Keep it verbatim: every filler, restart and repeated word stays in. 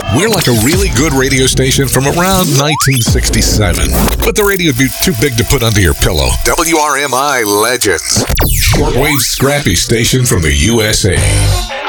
We're like a really good radio station from around nineteen sixty-seven. But the radio would be too big to put under your pillow. W R M I Legends. Shortwave scrappy station from the U S A.